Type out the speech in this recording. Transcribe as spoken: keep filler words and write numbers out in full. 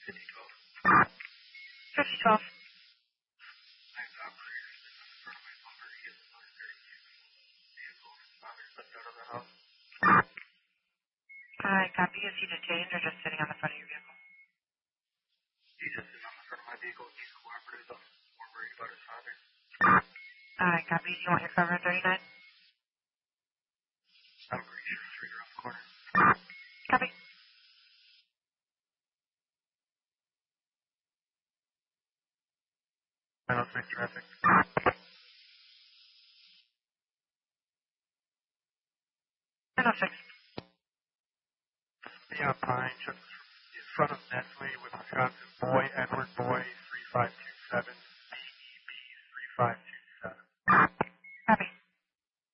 fifty twelve. fifty twelve. I have the operator sitting on the front of my bumper. He gets about a thirty vehicle. His father stepped out of the house. Alright, copy. Is he detained or just sitting on the front of your vehicle? He's just sitting on the front of my vehicle. He's cooperative. I'm more worried about his father. Alright, copy. Do you want your cover at thirty-nine? I'm pretty sure it's right around the corner. Copy. nine oh six traffic. nine oh six. Yeah, Pine, just in front of Nestle with Wisconsin Boy, Edward Boy, three five two seven, B E B three five two seven.